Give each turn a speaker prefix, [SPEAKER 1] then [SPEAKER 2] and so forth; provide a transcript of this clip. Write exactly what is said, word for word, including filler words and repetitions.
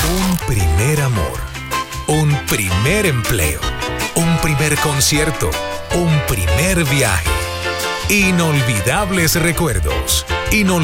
[SPEAKER 1] Un primer amor, un primer empleo, un primer concierto, un primer viaje. Inolvidables recuerdos, inolvidables